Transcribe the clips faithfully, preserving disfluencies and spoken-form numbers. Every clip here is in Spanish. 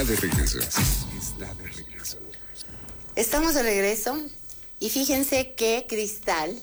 Está de regreso. Está de regreso. Estamos de regreso y fíjense que Cristal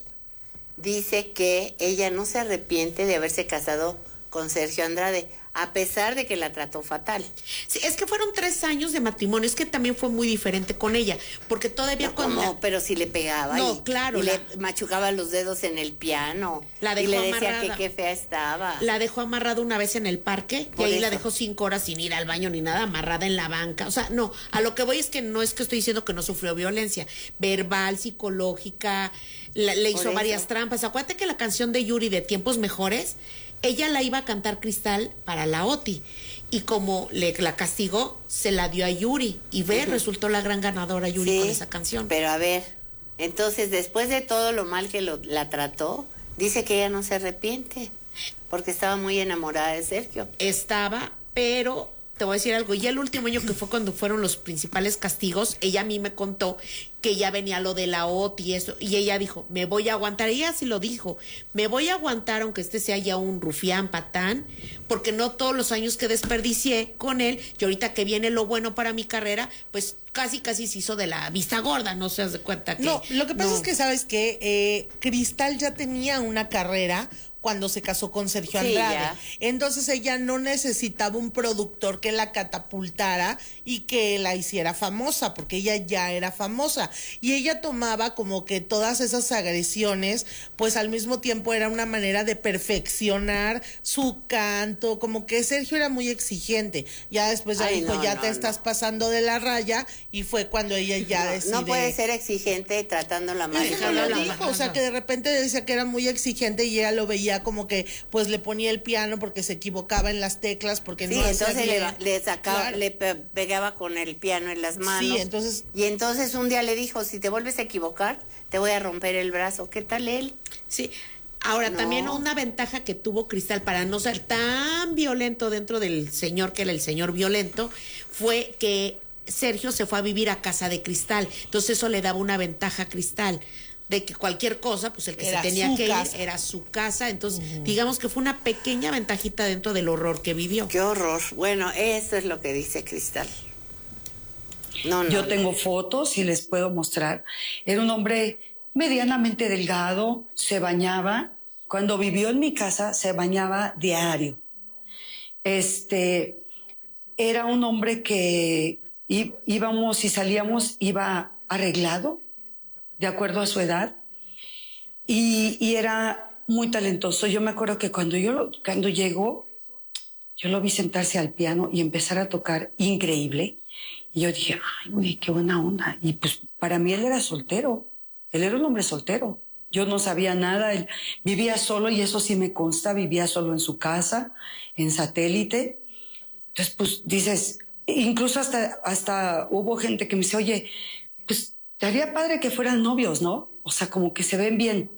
dice que ella no se arrepiente de haberse casado con Sergio Andrade, a pesar de que la trató fatal. Sí, es que fueron tres años de matrimonio, es que también fue muy diferente con ella, porque todavía no, cuando... No, pero si le pegaba no, y, claro, y la... le machucaba los dedos en el piano, la dejó y le decía amarrada. que qué fea estaba. La dejó amarrada una vez en el parque, Por y ahí eso. la dejó cinco horas sin ir al baño ni nada, amarrada en la banca. O sea, no, a lo que voy es que no es que estoy diciendo que no sufrió violencia, verbal, psicológica, la, le hizo eso. varias trampas. Acuérdate que la canción de Yuri de Tiempos Mejores, ella la iba a cantar Cristal para la Oti, y como le la castigó, se la dio a Yuri, y ve, uh-huh. resultó la gran ganadora Yuri sí, con esa canción. Pero a ver, entonces después de todo lo mal que lo, la trató, dice que ella no se arrepiente, porque estaba muy enamorada de Sergio. Estaba, pero te voy a decir algo, ya el último año que fue cuando fueron los principales castigos, ella a mí me contó que ya venía lo de la O T y eso, y ella dijo, me voy a aguantar, ella sí lo dijo, me voy a aguantar aunque este sea ya un rufián, patán, porque no todos los años que desperdicié con él, y ahorita que viene lo bueno para mi carrera, pues casi casi se hizo de la vista gorda, no se das cuenta que... No, lo que pasa no. es que, ¿sabes qué? Eh, Cristal ya tenía una carrera cuando se casó con Sergio Andrade. Sí, entonces ella no necesitaba un productor que la catapultara y que la hiciera famosa, porque ella ya era famosa. Y ella tomaba como que todas esas agresiones, pues al mismo tiempo era una manera de perfeccionar su canto, como que Sergio era muy exigente. Ya después ya Ay, dijo, no, ya no, te no. estás pasando de la raya, y fue cuando ella ya no, decide... No puede ser exigente tratándola mal. Eso lo dijo, o sea, que de repente decía que era muy exigente y ella lo veía como que pues le ponía el piano porque se equivocaba en las teclas, porque sí, no entonces bien. le, le sacaba, claro. le pe pegaba con el piano en las manos. Sí, entonces y entonces un día le dijo, si te vuelves a equivocar, te voy a romper el brazo. ¿Qué tal él? Sí. Ahora, no. también una ventaja que tuvo Cristal para no ser tan violento dentro del señor que era el señor violento fue que Sergio se fue a vivir a casa de Cristal. Entonces eso le daba una ventaja a Cristal, de que cualquier cosa, pues el que era se tenía que casa. ir era su casa. Entonces, uh-huh. digamos que fue una pequeña ventajita dentro del horror que vivió. ¡Qué horror! Bueno, eso es lo que dice Cristal. No, no. Yo tengo fotos y les puedo mostrar. Era un hombre medianamente delgado, se bañaba. Cuando vivió en mi casa, se bañaba diario. Este, era un hombre que íbamos y salíamos, iba arreglado, de acuerdo a su edad, y, y era muy talentoso. Yo me acuerdo que cuando yo lo, cuando llegó, yo lo vi sentarse al piano y empezar a tocar increíble, y yo dije, ay, güey, qué buena onda. Y pues para mí él era soltero, él era un hombre soltero. Yo no sabía nada, él vivía solo, y eso sí me consta, vivía solo en su casa, en satélite. Entonces, pues dices, incluso hasta, hasta hubo gente que me dice, oye, pues estaría padre que fueran novios, ¿no? O sea, como que se ven bien.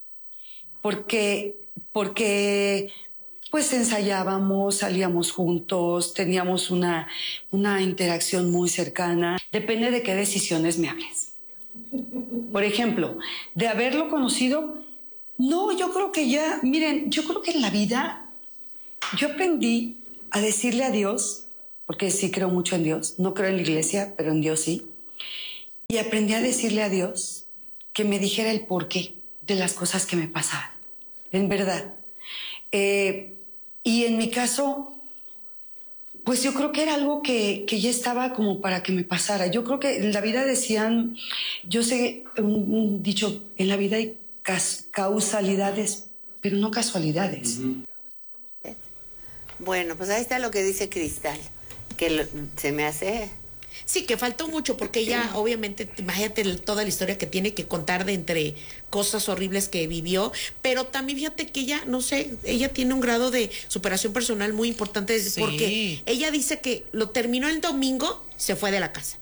Porque, porque pues ensayábamos, salíamos juntos, teníamos una, una interacción muy cercana. Depende de qué decisiones me hables. Por ejemplo, de haberlo conocido, no, yo creo que ya, miren, yo creo que en la vida yo aprendí a decirle a Dios, porque sí creo mucho en Dios, no creo en la iglesia, pero en Dios sí. Y aprendí a decirle a Dios que me dijera el porqué de las cosas que me pasaban, en verdad. Eh, y en mi caso, pues yo creo que era algo que, que ya estaba como para que me pasara. Yo creo que en la vida decían, yo sé un, un dicho, en la vida hay cas, causalidades, pero no casualidades. Uh-huh. Bueno, pues ahí está lo que dice Cristal, que lo, se me hace... Sí, que faltó mucho, porque ella, obviamente, imagínate toda la historia que tiene que contar de entre cosas horribles que vivió, pero también fíjate que ella, no sé, ella tiene un grado de superación personal muy importante, sí. porque ella dice que lo terminó el domingo, se fue de la casa.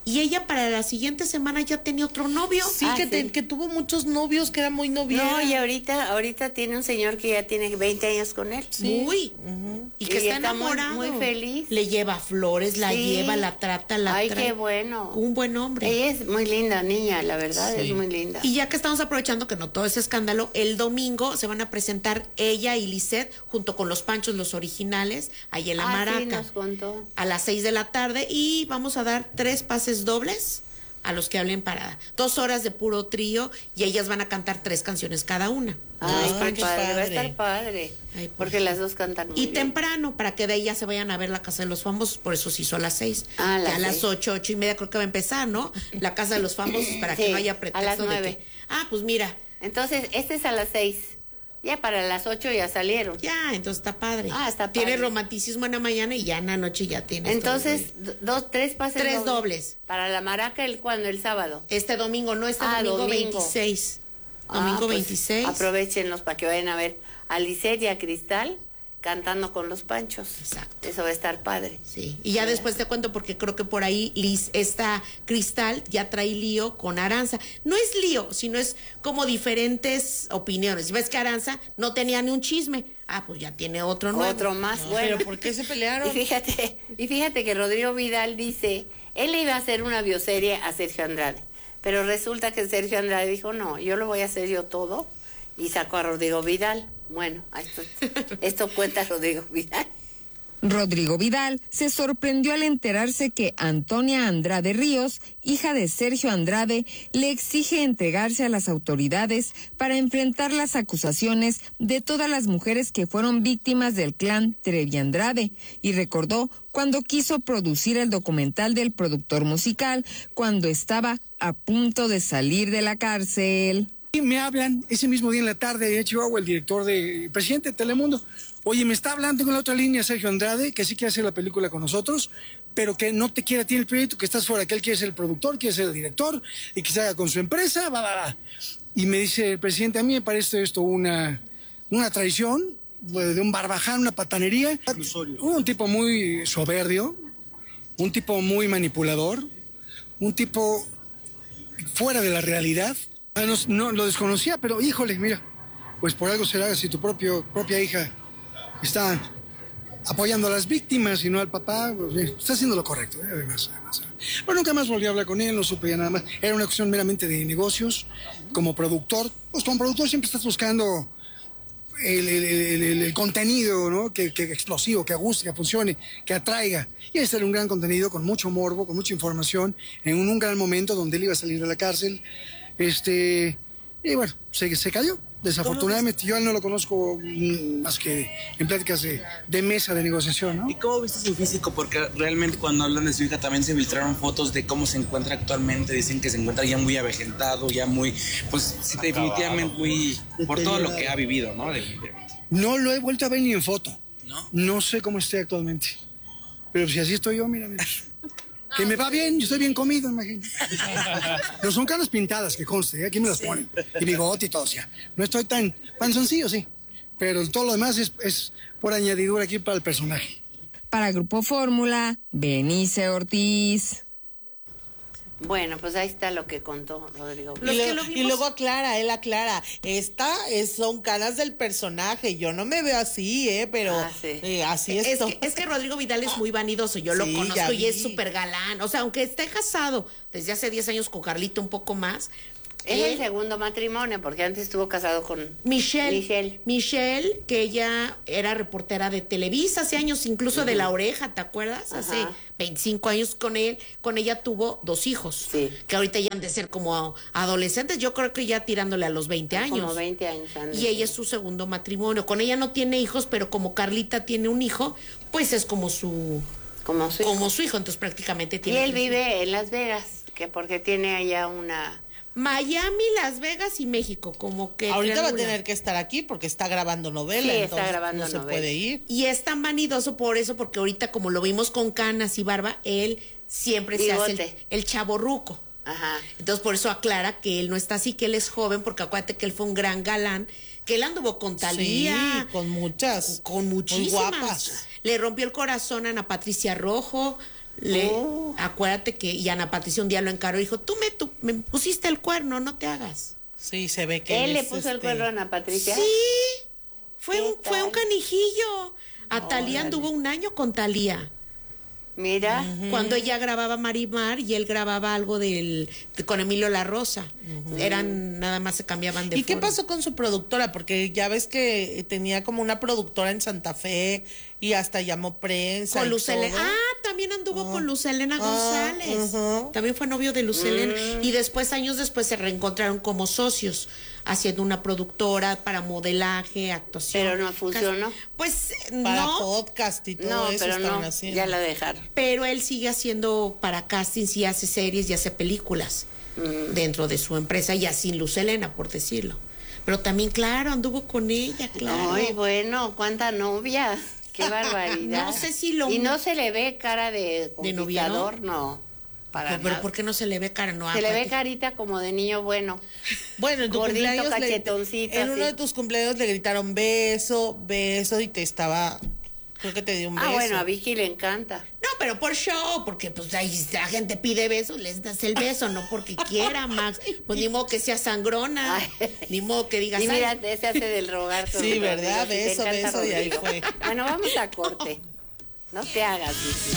y ella para la siguiente semana ya tenía otro novio. Sí, Ah, que, sí. te- que tuvo muchos novios, que era muy noviera. No, y ahorita, ahorita tiene un señor que ya tiene veinte años con él. Muy. Y que Y está, está muy- enamorado. muy feliz. Le lleva flores, la Sí. lleva, la trata, la Ay, trae. qué bueno. Un buen hombre. Ella es muy linda niña, la verdad, Sí. es muy linda. Y ya que estamos aprovechando que no todo ese escándalo, el domingo se van a presentar ella y Lisette junto con los Panchos, los originales, ahí en la Ah, sí, Maraca. nos contó. A las seis de la tarde y vamos a dar tres pases dobles a los que hablen parada. Dos horas de puro trío y ellas van a cantar tres canciones cada una. Ay, Ah, qué qué padre, va a padre. estar padre. Ay, por porque las dos cantan muy Y bien. temprano, para que de ahí ya se vayan a ver la Casa de los Famosos, por eso se hizo a las seis. Ah, a que las a las seis. ocho, ocho y media creo que va a empezar, ¿no? La Casa de los Famosos, para que Sí, no haya a pretexto las de nueve. que... Ah, pues mira, Entonces, este es a las seis. Ya para las ocho ya salieron. ya, entonces está padre. Ah, está Tiene padre. romanticismo en la mañana y ya en la noche ya tiene. Entonces, do- dos, tres pases Tres dobles. Para la Maraca, ¿el cuándo? El sábado. Este domingo, no, este Ah, domingo, domingo. veintiséis. Ah, Domingo pues, veintiséis. Aprovechenlos para que vayan a ver a Lisette y a Cristal cantando con los Panchos. Exacto. Eso va a estar padre. Sí, y ya después te cuento porque creo que por ahí Liz, esta Cristal ya trae lío con Aranza. No es lío, sino es como diferentes opiniones. ¿Ves que Aranza no tenía ni un chisme? Ah, pues ya tiene otro nuevo. Otro más bueno. ¿Pero por qué se pelearon? Y fíjate, y fíjate que Rodrigo Vidal dice, él le iba a hacer una bioserie a Sergio Andrade, pero resulta que Sergio Andrade dijo, no, yo lo voy a hacer yo todo, y sacó a Rodrigo Vidal. Bueno, esto, esto cuenta Rodrigo Vidal. Rodrigo Vidal se sorprendió al enterarse que Antonia Andrade Ríos, hija de Sergio Andrade, le exige entregarse a las autoridades para enfrentar las acusaciones de todas las mujeres que fueron víctimas del clan Trevi Andrade, y recordó cuando quiso producir el documental del productor musical cuando estaba a punto de salir de la cárcel. Y me hablan ese mismo día en la tarde de Chihuahua, el director de presidente de Telemundo. Oye, me está hablando con la otra línea Sergio Andrade, que sí quiere hacer la película con nosotros, pero que no te quiere a ti el proyecto, que estás fuera, que él quiere ser el productor, quiere ser el director, y que se haga con su empresa, va, va, va. Y me dice el presidente, a mí me parece esto una, una traición, de un barbaján, una patanería. Un tipo muy soberbio, un tipo muy manipulador, un tipo fuera de la realidad. Ah, no, no, lo desconocía, pero híjole, mira, pues por algo será si tu propio, propia hija está apoyando a las víctimas y no al papá, pues, eh, está haciendo lo correcto, eh, además, además. Pero nunca más volví a hablar con él, no supe ya nada más. Era una cuestión meramente de negocios. Como productor, pues como productor siempre estás buscando el, el, el, el, el contenido, ¿no? Que, que explosivo, que guste, que funcione, que atraiga. Y este era un gran contenido con mucho morbo, con mucha información, en un, un gran momento donde él iba a salir de la cárcel. Este, y bueno, se, se cayó. Desafortunadamente, yo a él no lo conozco mm, más que en pláticas de, de mesa de negociación, ¿no? ¿Y cómo viste su físico? Porque realmente cuando hablan de su hija también se filtraron fotos de cómo se encuentra actualmente. Dicen que se encuentra ya muy avejentado, ya muy, pues sí, definitivamente muy, por todo lo que ha vivido, ¿no? Definitivamente. No lo he vuelto a ver ni en foto. ¿No? No sé cómo esté actualmente. Pero si así estoy yo, mira, mira. Que me va bien, yo estoy bien comido, imagínate. No son caras pintadas, que conste, ¿eh? Aquí me las ponen. Y bigote y todo, o sea. No estoy tan panzoncillo, sí. Pero todo lo demás es, es por añadidura aquí para el personaje. Para Grupo Fórmula, Benice Ortiz. Bueno, pues ahí está lo que contó Rodrigo Y, Vidal. Los luego, que lo y vimos- luego aclara, él aclara, esta es, son caras del personaje, yo no me veo así, eh, pero Ah, sí. eh, así es. Es todo. que, es que Rodrigo Vidal es muy vanidoso, yo lo Sí, conozco ya y es vi. súper galán. O sea, aunque esté casado desde hace diez años con Carlito, un poco más. Es él- el segundo matrimonio, porque antes estuvo casado con Michelle, Michelle. Michelle, que ella era reportera de Televisa hace años, incluso de La Oreja, ¿te acuerdas? Hace Ajá. veinticinco años con él, con ella tuvo dos hijos, Sí. que ahorita ya han de ser como adolescentes, yo creo que ya tirándole a los veinte años. Como veinte años. antes. Y ella es su segundo matrimonio. Con ella no tiene hijos, pero como Carlita tiene un hijo, pues es como su Como su hijo. como su hijo, entonces prácticamente Y tiene él tres vive en Las Vegas, que porque tiene allá una... Miami, Las Vegas y México, como que Ahorita va a triangula. tener que estar aquí porque está grabando novela, Sí, está entonces grabando no se novela. puede ir. Y es tan vanidoso por eso, porque ahorita como lo vimos con canas y barba, él siempre se hace el, Bigote. el chavorruco. Ajá. Entonces por eso aclara que él no está así, que él es joven, porque acuérdate que él fue un gran galán, que él anduvo con Talía, Sí, con muchas. con muy muchísimas. guapas. Le rompió el corazón a Ana Patricia Rojo, Le, Uh. Acuérdate que y Ana Patricia un día lo encaró y dijo, tú me, tú me pusiste el cuerno, no te hagas. Sí, se ve que Él le es, puso el este, cuerno a Ana Patricia. Sí, fue ¿Qué un, fue un tal? canijillo. A Talía Órale. anduvo un año con Talía. Mira. Cuando ella grababa Marimar y él grababa algo del de- con Emilio La Rosa. Eran, nada más se cambiaban de ¿Y qué forma. pasó con su productora? Porque ya ves que tenía como una productora en Santa Fe y hasta llamó prensa. Con y Luz Helena. todo. Ah, también anduvo con Luz Helena Ah, González. ujú. También fue novio de Luz Helena. Y después, años después, se reencontraron como socios, haciendo una productora para modelaje, actuación. Pero no funcionó. Pues Para no, podcast y todo No, eso pero estaban no, haciendo. ya la dejaron. pero él sigue haciendo para castings y hace series y hace películas Mm. dentro de su empresa, ya sin Luz Helena, por decirlo. Pero también, claro, anduvo con ella, claro. Ay, bueno, cuánta novia. Qué barbaridad. No sé si lo- Y no se le ve cara de ¿De conquistador, no. Para Pero, pero nada. ¿por qué no se le ve cara? No, Se le ve aparte- carita como de niño bueno. Bueno, en tu Gordito, cumpleaños le- cachetoncito, en uno así. de tus cumpleaños le gritaron beso, beso y te estaba, creo que te dio un beso. Ah, bueno, a Vicky le encanta. No, pero por show, porque pues ahí la gente pide besos, les das el beso, no porque quiera, Max. Pues ni modo que sea sangrona, Ay. ni modo que digas, Y mira, "Ay". se hace del rogar. con Sí, Rodrigo, ¿verdad? si te Beso, encanta beso, y ahí Rodrigo. fue. Bueno, vamos a corte. No te hagas, Vicky.